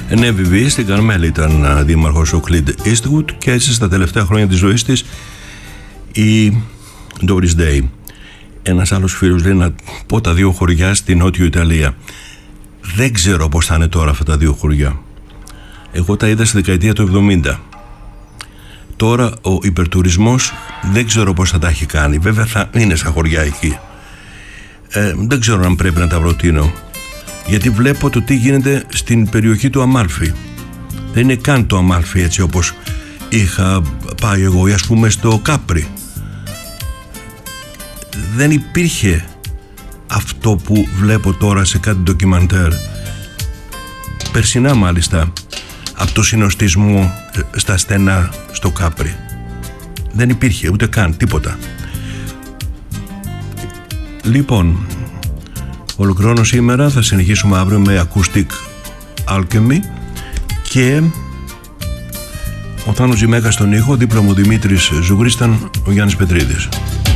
NVV, στην Καρμέλη ήταν δήμαρχος ο Clint Eastwood και έτσι στα τελευταία χρόνια της ζωής της η Doris Day. Ένας άλλος φίλος λέει να πω τα δύο χωριά στη Νότιο Ιταλία. Δεν ξέρω πώς θα είναι τώρα αυτά τα δύο χωριά. Εγώ τα είδα στη δεκαετία του 70. Τώρα ο υπερτουρισμός δεν ξέρω πώς θα τα έχει κάνει. Βέβαια θα είναι στα χωριά εκεί. Δεν ξέρω αν πρέπει να τα προτείνω, γιατί βλέπω το τι γίνεται στην περιοχή του Αμάλφη. Δεν είναι καν το Αμάλφη έτσι όπως είχα πάει εγώ, ή ας πούμε στο Κάπρι. Δεν υπήρχε αυτό που βλέπω τώρα σε κάτι ντοκιμαντέρ, περσινά μάλιστα, από το συνοστισμό στα στενά στο Κάπρι. Δεν υπήρχε ούτε καν τίποτα. Λοιπόν, ολοκληρώνω σήμερα, θα συνεχίσουμε αύριο με Acoustic Alchemy και ο Θάνος Ζημέκας στον ήχο, δίπλα μου Δημήτρης Ζουγρής, ήταν ο Γιάννης Πετρίδης.